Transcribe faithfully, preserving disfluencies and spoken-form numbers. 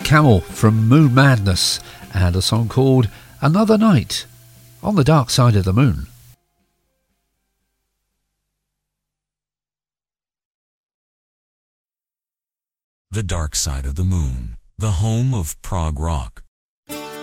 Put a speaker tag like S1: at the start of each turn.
S1: Camel from Moon Madness and a song called Another Night on the Dark Side of the Moon.
S2: The Dark Side of the Moon, the home of prog rock.